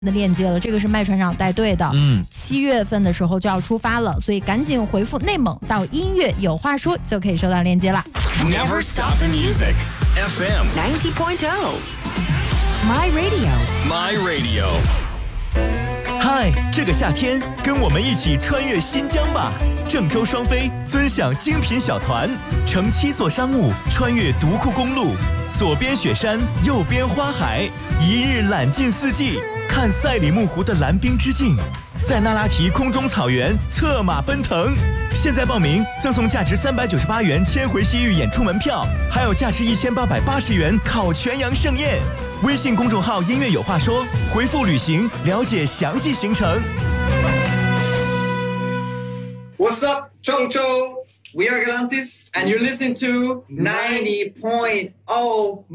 的链接了，这个是麦船长带队的。7月份的时候就要出发了，所以赶紧回复内蒙到音乐有话说就可以收到链接了。 Never stop the music. FM 90.0 My Radio. My Radio. 嗨，这个夏天跟我们一起穿越新疆吧！郑州双飞尊享精品小团，乘7座商务穿越独库公路，左边雪山，右边花海，一日览尽四季，看赛里木湖的蓝冰之境，在那拉提空中草原策马奔腾。现在报名赠送价值398元千回西域演出门票，还有价值1880元烤全羊盛宴。微信公众号音乐有话说，回复旅行了解详细行程。 What's up, Chongzhou? We are Galantis and you're listening to 90.0